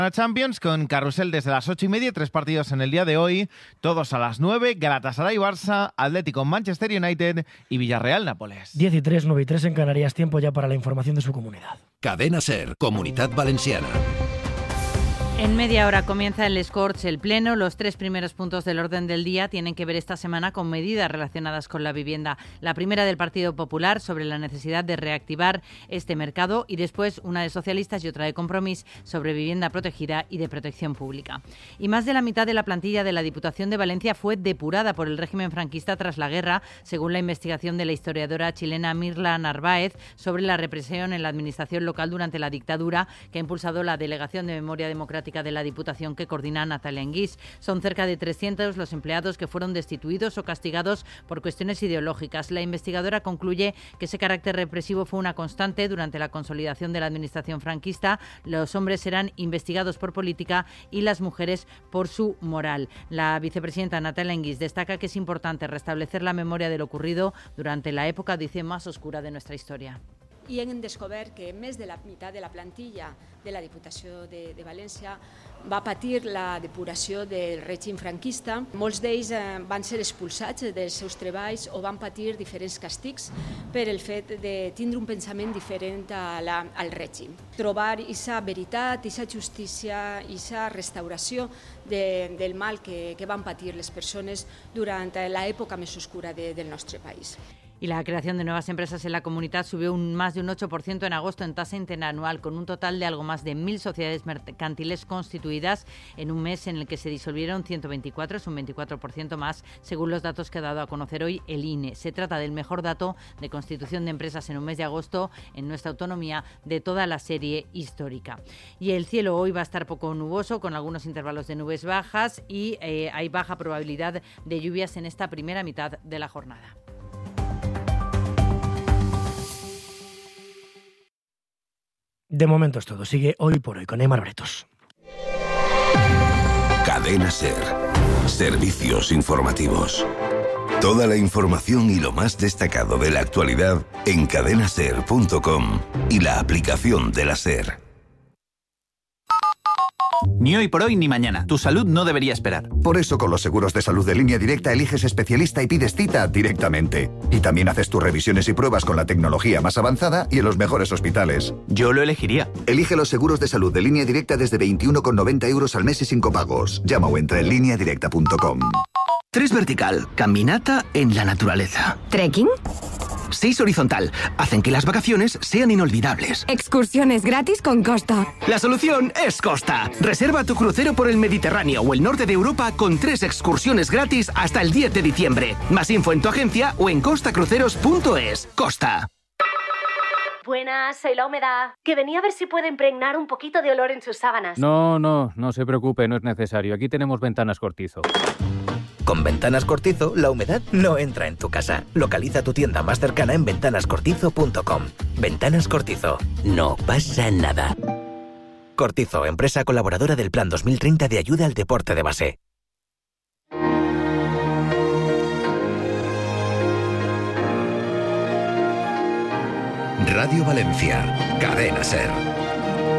Champions con carrusel desde las 8:30, 3 partidos en el día de hoy, todos a las 9, Galatasaray-Barça, Atlético-Manchester United y Villarreal-Nápoles. 10 y 3, 9 y 3 en Canarias, tiempo ya para la información de su comunidad. Cadena SER, Comunidad Valenciana. En media hora comienza el Scorch, el pleno. Los 3 primeros puntos del orden del día tienen que ver esta semana con medidas relacionadas con la vivienda. La primera del Partido Popular sobre la necesidad de reactivar este mercado y después una de socialistas y otra de Compromís sobre vivienda protegida y de protección pública. Y más de la mitad de la plantilla de la Diputación de Valencia fue depurada por el régimen franquista tras la guerra, según la investigación de la historiadora chilena Mirla Narváez sobre la represión en la administración local durante la dictadura, que ha impulsado la Delegación de Memoria Democrática de la Diputación que coordina Natalia Enguís. Son cerca de 300 los empleados que fueron destituidos o castigados por cuestiones ideológicas. La investigadora concluye que ese carácter represivo fue una constante durante la consolidación de la administración franquista. Los hombres eran investigados por política y las mujeres por su moral. La vicepresidenta Natalia Enguís destaca que es importante restablecer la memoria de lo ocurrido durante la època, dice, más oscura de nuestra historia. I hem descobert que més de la meitat de la plantilla de la Diputació de València va patir la depuració del règim franquista. Molts d'ells van ser expulsats dels seus treballs o van patir diferents càstigs per el fet de tindre un pensament diferent al règim. Trobar aquesta veritat, aquesta justícia, aquesta restauració del mal que van patir les persones durant l'època més oscura del nostre país. Y la creación de nuevas empresas en la comunidad subió más de un 8% en agosto en tasa interanual, con un total de algo más de 1.000 sociedades mercantiles constituidas en un mes en el que se disolvieron 124, es un 24% más, según los datos que ha dado a conocer hoy el INE. Se trata del mejor dato de constitución de empresas en un mes de agosto en nuestra autonomía de toda la serie histórica. Y el cielo hoy va a estar poco nuboso, con algunos intervalos de nubes bajas y hay baja probabilidad de lluvias en esta primera mitad de la jornada. De momento es todo. Sigue Hoy por Hoy con Aimar Bretos. Cadena SER. Servicios informativos. Toda la información y lo más destacado de la actualidad en cadenaser.com y la aplicación de la SER. Ni hoy por hoy ni mañana. Tu salud no debería esperar. Por eso con los seguros de salud de Línea Directa eliges especialista y pides cita directamente. Y también haces tus revisiones y pruebas con la tecnología más avanzada y en los mejores hospitales. Yo lo elegiría. Elige los seguros de salud de Línea Directa desde 21,90 € al mes y sin copagos. Llama o entra en lineadirecta.com. 3 vertical, caminata en la naturaleza. ¿Trekking? 6 horizontal, hacen que las vacaciones sean inolvidables. Excursiones gratis con Costa. La solución es Costa. Reserva tu crucero por el Mediterráneo o el norte de Europa con 3 excursiones gratis hasta el 10 de diciembre. Más info en tu agencia o en costacruceros.es. Costa. Buenas, soy la humedad. Que venía a ver si puede impregnar un poquito de olor en sus sábanas. No se preocupe, no es necesario. Aquí tenemos Ventanas Cortizo. Con Ventanas Cortizo, la humedad no entra en tu casa. Localiza tu tienda más cercana en ventanascortizo.com. Ventanas Cortizo. No pasa nada. Cortizo, empresa colaboradora del Plan 2030 de ayuda al deporte de base. Radio Valencia. Cadena SER.